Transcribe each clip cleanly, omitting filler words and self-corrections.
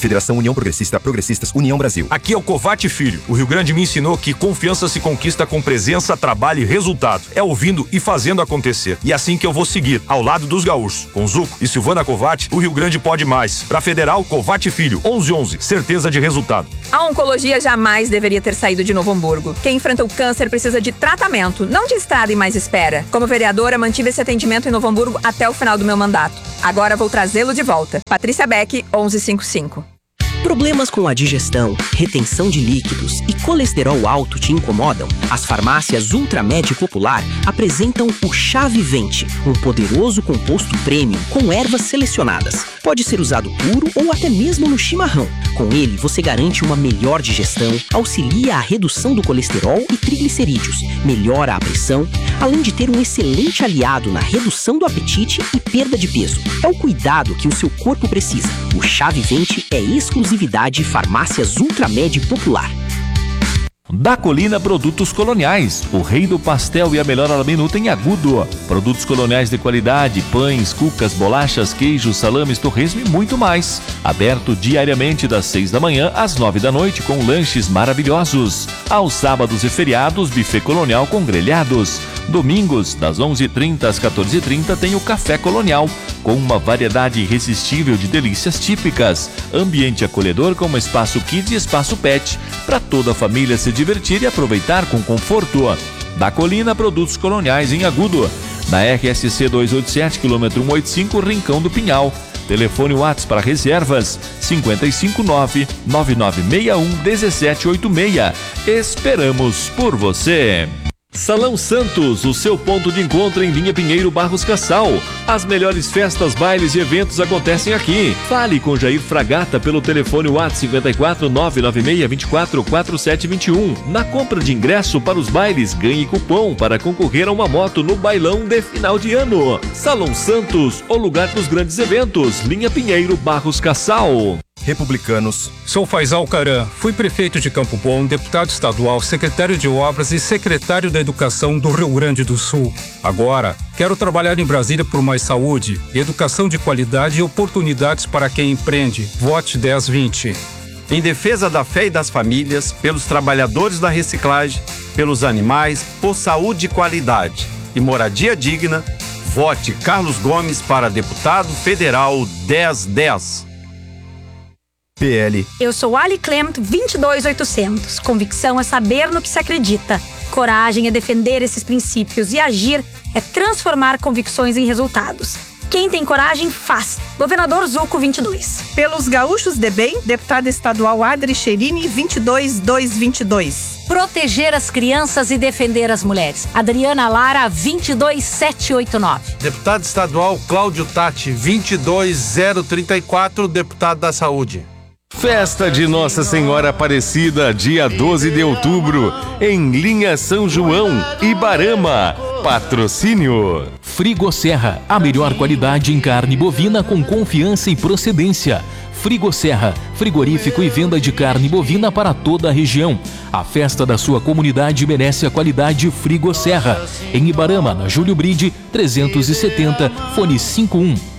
Federação União Progressista, Progressistas, União Brasil. Aqui é o Covatti Filho. O Rio Grande me ensinou que confiança se conquista com presença, trabalho e resultado. É ouvindo e fazendo acontecer. E assim que eu vou seguir, ao lado dos gaúchos. Com Zuco e Silvana Covatti, o Rio Grande pode mais. Pra Federal, Covatti Filho, 1111, certeza de resultado. A oncologia jamais deveria ter saído de Novo Hamburgo. Quem enfrenta o câncer precisa de tratamento, não de estrada e mais espera. Como vereadora, mantive esse atendimento em Novo Hamburgo até o final do meu mandato. Agora vou trazê-lo de volta. Patrícia Beck, 1155. Problemas com a digestão, retenção de líquidos e colesterol alto te incomodam? As farmácias Ultramed Popular apresentam o Chá Vivente, um poderoso composto premium com ervas selecionadas. Pode ser usado puro ou até mesmo no chimarrão. Com ele, você garante uma melhor digestão, auxilia a redução do colesterol e triglicerídeos, melhora a pressão, além de ter um excelente aliado na redução do apetite e perda de peso. É o cuidado que o seu corpo precisa. O Chá Vivente é exclusividade Farmácias Ultramed Popular. Da Colina Produtos Coloniais, o rei do pastel e a melhor hora minuta em Agudo. Produtos coloniais de qualidade, pães, cucas, bolachas, queijos, salames, torresmo e muito mais. Aberto diariamente das 6 da manhã às 9 da noite com lanches maravilhosos. Aos sábados e feriados, buffet colonial com grelhados. Domingos, das 11h30 às 14h30, tem o Café Colonial, com uma variedade irresistível de delícias típicas. Ambiente acolhedor com espaço kids e espaço pet, para toda a família se divertir e aproveitar com conforto. Da Colina Produtos Coloniais em Agudo, na RSC 287, km 185, Rincão do Pinhal. Telefone WhatsApp para reservas 559-9961-1786. Esperamos por você! Salão Santos, o seu ponto de encontro em Linha Pinheiro, Barros Cassal. As melhores festas, bailes e eventos acontecem aqui. Fale com Jair Fragata pelo telefone WhatsApp 54 996 24 4721. Na compra de ingresso para os bailes, ganhe cupom para concorrer a uma moto no bailão de final de ano. Salão Santos, o lugar dos grandes eventos. Linha Pinheiro, Barros Cassal. Republicanos. Sou Faisal Caram, fui prefeito de Campo Bom, deputado estadual, secretário de Obras e secretário da Educação do Rio Grande do Sul. Agora, quero trabalhar em Brasília por mais saúde, educação de qualidade e oportunidades para quem empreende. Vote 1020. Em defesa da fé e das famílias, pelos trabalhadores da reciclagem, pelos animais, por saúde e qualidade e moradia digna, vote Carlos Gomes para deputado federal 1010. PL. Eu sou Ali Clement, 22800. Convicção é saber no que se acredita. Coragem é defender esses princípios e agir é transformar convicções em resultados. Quem tem coragem, faz. Governador Zuco, 22. Pelos gaúchos de bem, deputada estadual Adri Cherini, 22222. Proteger as crianças e defender as mulheres. Adriana Lara, 22789. Deputado estadual Cláudio Tati, 22034, deputado da Saúde. Festa de Nossa Senhora Aparecida, dia 12 de outubro, em Linha São João, Ibarama. Patrocínio Frigosserra, a melhor qualidade em carne bovina com confiança e procedência. Frigosserra, frigorífico e venda de carne bovina para toda a região. A festa da sua comunidade merece a qualidade Frigosserra. Em Ibarama, na Júlio Bride, 370, fone 51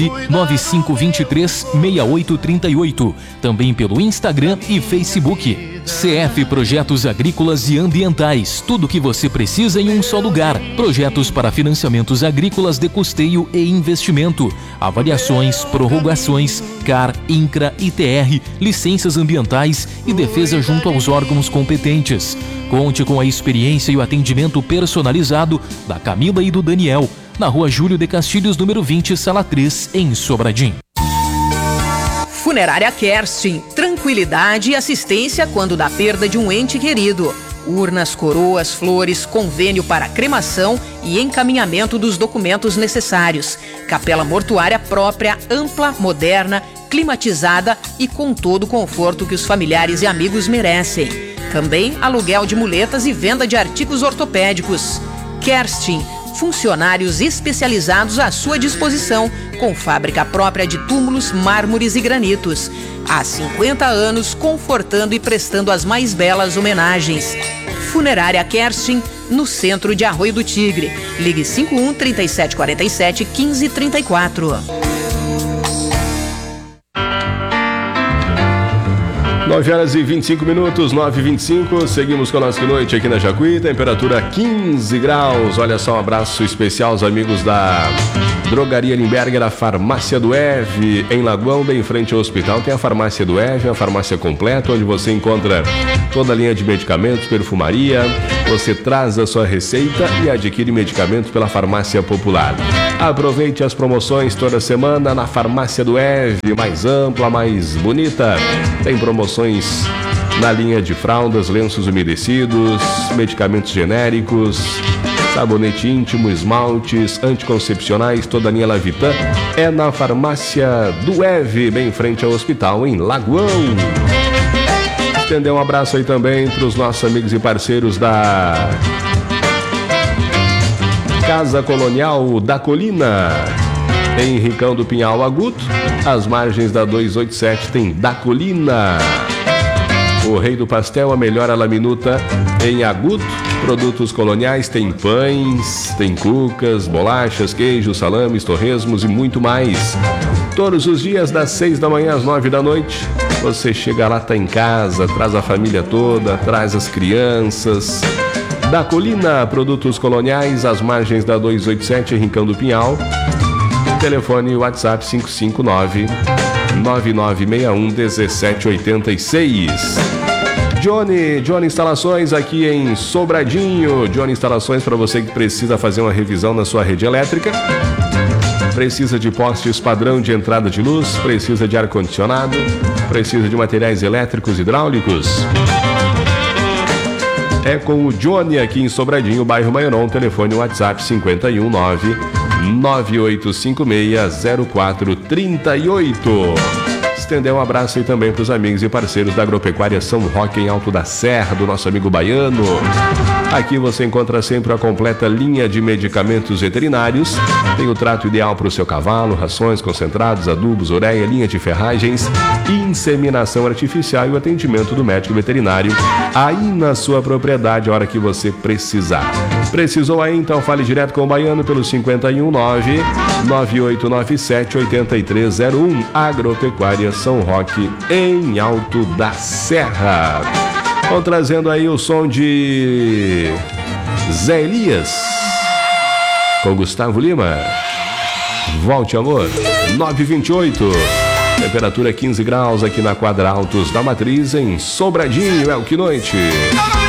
995236838. Também pelo Instagram e Facebook. CF Projetos Agrícolas e Ambientais. Tudo o que você precisa em um só lugar. Projetos para financiamentos agrícolas de custeio e investimento. Avaliações, prorrogações, CAR, INCRA, ITR, licenças ambientais e defesa junto aos órgãos competentes. Conte com a experiência e o atendimento personalizado da Camila e do Daniel. Na Rua Júlio de Castilhos, número 20, Sala 3, em Sobradinho. Funerária Kerstin, tranquilidade e assistência quando da perda de um ente querido. Urnas, coroas, flores, convênio para cremação e encaminhamento dos documentos necessários. Capela mortuária própria, ampla, moderna, climatizada e com todo o conforto que os familiares e amigos merecem. Também aluguel de muletas e venda de artigos ortopédicos. Kerstin, funcionários especializados à sua disposição, com fábrica própria de túmulos, mármores e granitos. Há 50 anos, confortando e prestando as mais belas homenagens. Funerária Kerstin, no centro de Arroio do Tigre. Ligue 51 3747 1534. 9h25, 9h25, seguimos com a nossa noite aqui na Jacuí, temperatura 15 graus. Olha só, um abraço especial aos amigos da Drogaria Limberger, a farmácia do Eve, em Lagoão, bem em frente ao hospital. Tem a farmácia do Eve, a farmácia completa, onde você encontra toda a linha de medicamentos, perfumaria. Você traz a sua receita e adquire medicamentos pela farmácia popular. Aproveite as promoções toda semana na farmácia do Eve, mais ampla, mais bonita. Tem promoções na linha de fraldas, lenços umedecidos, medicamentos genéricos, sabonete íntimo, esmaltes, anticoncepcionais, toda a linha Lavitan é na farmácia do Eve, bem em frente ao hospital, em Lagoão. Estender um abraço aí também para os nossos amigos e parceiros da Casa Colonial da Colina, em Rincão do Pinhal Agudo, às margens da 287 tem da Colina. O Rei do Pastel, a melhor à la minuta em Agudo. Produtos coloniais, tem pães, tem cucas, bolachas, queijos, salames, torresmos e muito mais. Todos os dias das 6 da manhã às 9 da noite. Você chega lá, tá em casa, traz a família toda, traz as crianças. Da Colina, produtos coloniais, às margens da 287 em Rincão do Pinhal. Telefone WhatsApp 559-9961-1786. Johnny Instalações aqui em Sobradinho. Johnny Instalações para você que precisa fazer uma revisão na sua rede elétrica. Precisa de postes padrão de entrada de luz, precisa de ar-condicionado, precisa de materiais elétricos e hidráulicos. É com o Johnny aqui em Sobradinho, bairro Maioron. Telefone WhatsApp 519-9856-0438. Estender um abraço aí também para os amigos e parceiros da Agropecuária São Roque, em Alto da Serra, do nosso amigo Baiano. Aqui você encontra sempre a completa linha de medicamentos veterinários. Tem o trato ideal para o seu cavalo, rações, concentrados, adubos, ureia, linha de ferragens, inseminação artificial e o atendimento do médico veterinário aí na sua propriedade, a hora que você precisar. Precisou aí? Então fale direto com o Baiano pelo 519-9897-8301. Agropecuária São Roque, em Alto da Serra. Estão trazendo aí o som de Zé Elias com Gustavo Lima. Volte, amor. 9h28. Temperatura 15 graus aqui na Quadra Altos da Matriz, em Sobradinho. É o que noite.